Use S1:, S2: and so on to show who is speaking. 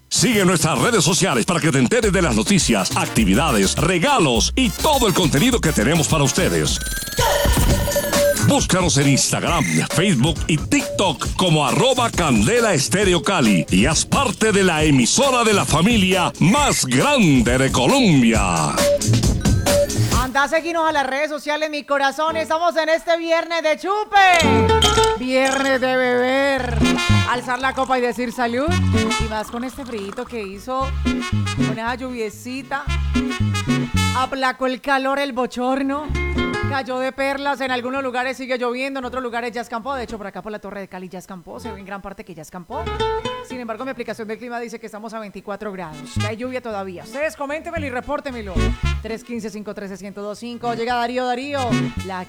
S1: Sigue nuestras redes sociales para que te enteres de las noticias, actividades, regalos y todo el contenido que tenemos para ustedes. Búscanos en Instagram, Facebook y TikTok como @Candela Estéreo Cali y haz parte de la emisora de la familia más grande de Colombia.
S2: Anda a seguirnos a las redes sociales, mi corazón. Estamos en este viernes de chupe. Viernes de beber. Alzar la copa y decir salud. Y más con este frío que hizo, con esa lluviecita. Aplacó el calor, el bochorno. Cayó de perlas, en algunos lugares sigue lloviendo, en otros lugares ya escampó. De hecho, por acá por la Torre de Cali ya escampó, se ve en gran parte que ya escampó. Sin embargo, mi aplicación del clima dice que estamos a 24 grados. Que hay lluvia todavía. Ustedes coméntemelo y repórtemelo. 315-513-1025. Llega Darío. La